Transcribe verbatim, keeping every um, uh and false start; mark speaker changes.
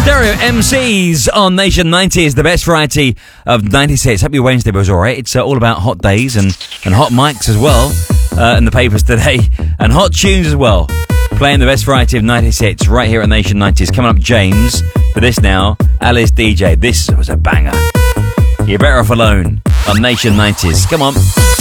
Speaker 1: Stereo M Cs on Nation nineties, the best variety of nineties hits. Hope your Wednesday was alright. It's uh, all about hot days and, and hot mics as well uh, in the papers today, and hot tunes as well. Playing the best variety of nineties hits right here at Nation nineties. Coming up, James, for this now, Alice D J. This was a banger. You're better off alone on Nation nineties. Come on.